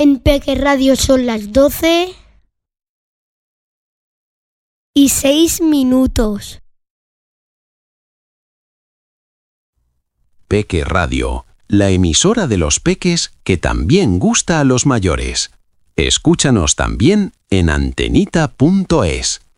En Peque Radio son las 12:06. Peque Radio, la emisora de los peques que también gusta a los mayores. Escúchanos también en antenita.es.